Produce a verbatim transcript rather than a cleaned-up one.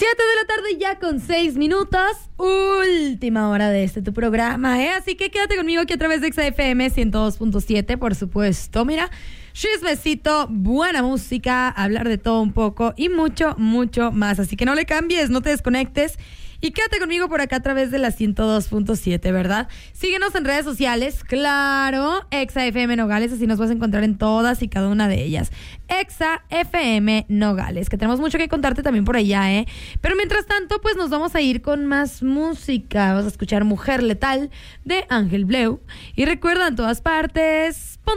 Siete de la tarde ya con seis minutos, última hora de este tu programa, ¿eh? Así que quédate conmigo aquí a través de Exa F M ciento dos punto siete, por supuesto. Mira, chismecito, buena música, hablar de todo un poco y mucho, mucho más. Así que no le cambies, no te desconectes. Y quédate conmigo por acá a través de la ciento dos punto siete, ¿verdad? Síguenos en redes sociales, claro, Exa F M Nogales, así nos vas a encontrar en todas y cada una de ellas. Exa F M Nogales, que tenemos mucho que contarte también por allá, ¿eh? Pero mientras tanto, pues nos vamos a ir con más música. Vamos a escuchar Mujer Letal de Ángel Bleu. Y recuerda, en todas partes,